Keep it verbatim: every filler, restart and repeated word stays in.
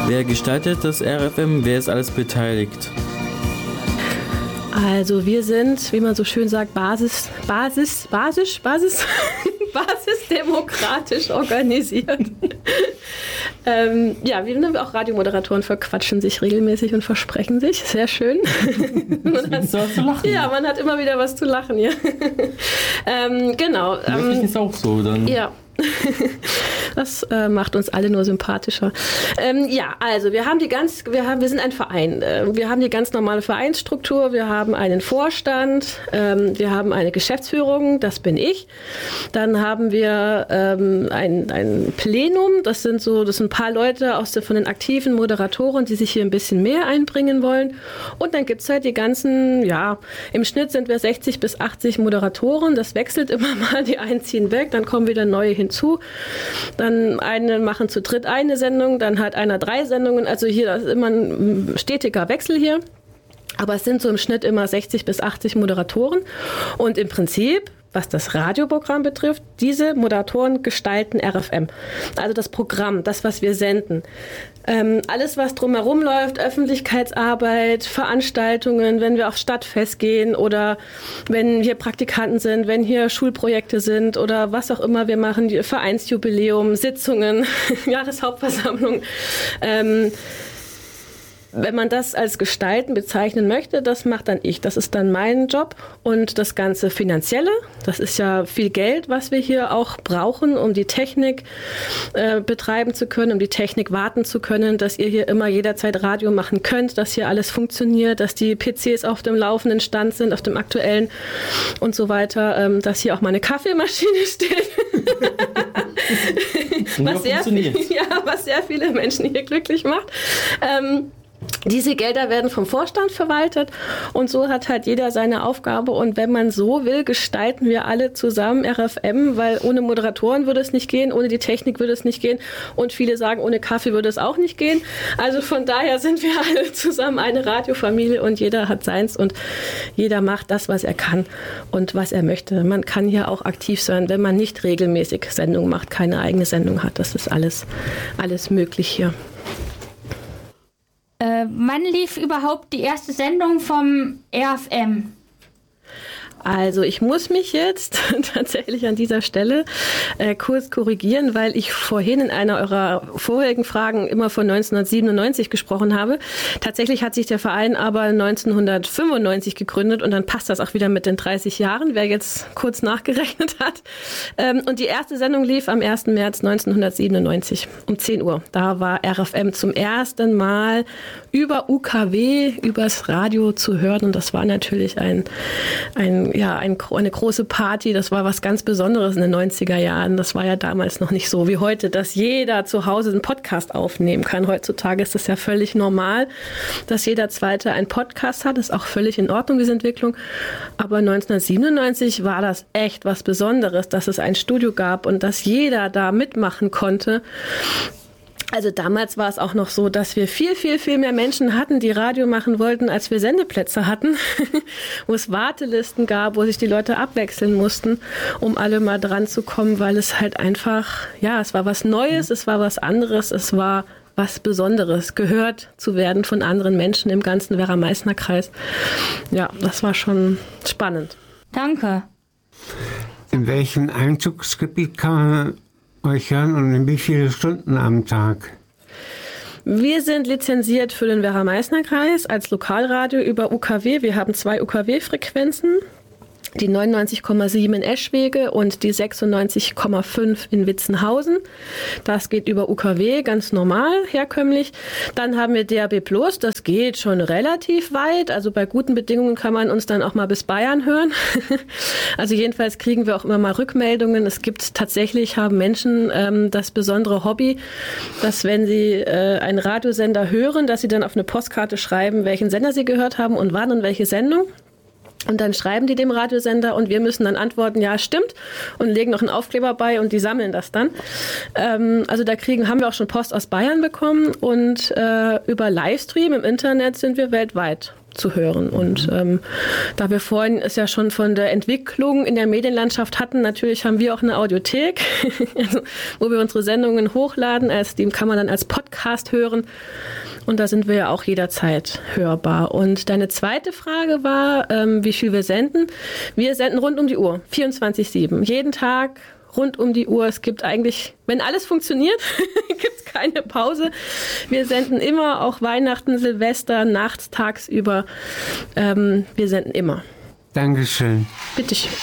Wer gestaltet das R F M? Wer ist alles beteiligt? Also wir sind, wie man so schön sagt, Basis, Basis, Basis, Basis, basisdemokratisch organisiert. ähm, ja, wir sind auch Radiomoderatoren, verquatschen sich regelmäßig und versprechen sich. Sehr schön. man hat, so zu lachen. Ja, man hat immer wieder was zu lachen, ja. ähm, genau. Ähm, das ist auch so dann. Ja. Das äh, macht uns alle nur sympathischer. Ähm, ja, also wir haben die ganz, wir haben, wir sind ein Verein. Äh, wir haben die ganz normale Vereinsstruktur. Wir haben einen Vorstand. Ähm, wir haben eine Geschäftsführung. Das bin ich. Dann haben wir ähm, ein, ein Plenum. Das sind so, das sind ein paar Leute aus der, von den aktiven Moderatoren, die sich hier ein bisschen mehr einbringen wollen. Und dann gibt's halt die ganzen, ja, im Schnitt sind wir sechzig bis achtzig Moderatoren. Das wechselt immer mal. Die einen ziehen weg, dann kommen wieder neue hin zu. Dann eine machen zu dritt eine Sendung, dann hat einer drei Sendungen. Also hier das ist immer ein stetiger Wechsel hier. Aber es sind so im Schnitt immer sechzig bis achtzig Moderatoren. Und im Prinzip, was das Radioprogramm betrifft, diese Moderatoren gestalten R F M. Also das Programm, das, was wir senden. Ähm, alles, was drumherum läuft, Öffentlichkeitsarbeit, Veranstaltungen, wenn wir auf Stadtfest gehen oder wenn hier Praktikanten sind, wenn hier Schulprojekte sind oder was auch immer wir machen, Vereinsjubiläum, Sitzungen, Jahreshauptversammlung. Ähm, Wenn man das als Gestalten bezeichnen möchte, das macht dann ich. Das ist dann mein Job. Und das ganze Finanzielle, das ist ja viel Geld, was wir hier auch brauchen, um die Technik äh, betreiben zu können, um die Technik warten zu können, dass ihr hier immer jederzeit Radio machen könnt, dass hier alles funktioniert, dass die P Cs auf dem laufenden Stand sind, auf dem aktuellen und so weiter, ähm, dass hier auch mal eine Kaffeemaschine steht. was, sehr viel, ja, was sehr viele Menschen hier glücklich macht. Ähm, Diese Gelder werden vom Vorstand verwaltet und so hat halt jeder seine Aufgabe und wenn man so will, gestalten wir alle zusammen R F M, weil ohne Moderatoren würde es nicht gehen, ohne die Technik würde es nicht gehen und viele sagen, ohne Kaffee würde es auch nicht gehen. Also von daher sind wir alle zusammen eine Radiofamilie und jeder hat seins und jeder macht das, was er kann und was er möchte. Man kann hier auch aktiv sein, wenn man nicht regelmäßig Sendung macht, keine eigene Sendung hat. Das ist alles, alles möglich hier. Äh, wann lief überhaupt die erste Sendung vom R F M? Also ich muss mich jetzt tatsächlich an dieser Stelle äh, kurz korrigieren, weil ich vorhin in einer eurer vorherigen Fragen immer von neunzehnhundertsiebenundneunzig gesprochen habe. Tatsächlich hat sich der Verein aber neunzehnhundertfünfundneunzig gegründet und dann passt das auch wieder mit den dreißig Jahren, wer jetzt kurz nachgerechnet hat. Ähm, und die erste Sendung lief am ersten März neunzehnhundertsiebenundneunzig um zehn Uhr. Da war R F M zum ersten Mal über U K W, übers Radio zu hören und das war natürlich ein, ein ja, ein, eine große Party, das war was ganz Besonderes in den neunziger Jahren. Das war ja damals noch nicht so wie heute, dass jeder zu Hause einen Podcast aufnehmen kann. Heutzutage ist das ja völlig normal, dass jeder Zweite einen Podcast hat. Das ist auch völlig in Ordnung, diese Entwicklung. Aber neunzehnhundertsiebenundneunzig war das echt was Besonderes, dass es ein Studio gab und dass jeder da mitmachen konnte. Also damals war es auch noch so, dass wir viel, viel, viel mehr Menschen hatten, die Radio machen wollten, als wir Sendeplätze hatten, wo es Wartelisten gab, wo sich die Leute abwechseln mussten, um alle mal dran zu kommen, weil es halt einfach, ja, es war was Neues, es war was anderes, es war was Besonderes, gehört zu werden von anderen Menschen im ganzen Werra-Meißner-Kreis. Ja, das war schon spannend. Danke. In welchem Einzugsgebiet kann man euch hören und in wie viele Stunden am Tag? Wir sind lizenziert für den Werra-Meißner-Kreis als Lokalradio über U K W. Wir haben zwei U K W-Frequenzen. Die neunundneunzig Komma sieben in Eschwege und die sechsundneunzig Komma fünf in Witzenhausen. Das geht über U K W, ganz normal, herkömmlich. Dann haben wir D A B plus, das geht schon relativ weit. Also bei guten Bedingungen kann man uns dann auch mal bis Bayern hören. Also jedenfalls kriegen wir auch immer mal Rückmeldungen. Es gibt tatsächlich, haben Menschen ähm, das besondere Hobby, dass wenn sie äh, einen Radiosender hören, dass sie dann auf eine Postkarte schreiben, welchen Sender sie gehört haben und wann und welche Sendung. Und dann schreiben die dem Radiosender und wir müssen dann antworten, ja, stimmt, und legen noch einen Aufkleber bei und die sammeln das dann. Ähm, also da kriegen, haben wir auch schon Post aus Bayern bekommen und äh, über Livestream im Internet sind wir weltweit zu hören. Und ähm, da wir vorhin es ja schon von der Entwicklung in der Medienlandschaft hatten, natürlich haben wir auch eine Audiothek, also, wo wir unsere Sendungen hochladen. Als, die kann man dann als Podcast hören. Und da sind wir ja auch jederzeit hörbar. Und deine zweite Frage war, ähm, wie viel wir senden. Wir senden rund um die Uhr, vierundzwanzig sieben. Jeden Tag rund um die Uhr. Es gibt eigentlich, wenn alles funktioniert, gibt es keine Pause. Wir senden immer, auch Weihnachten, Silvester, nachts, tagsüber. Ähm, wir senden immer. Dankeschön. Bitteschön.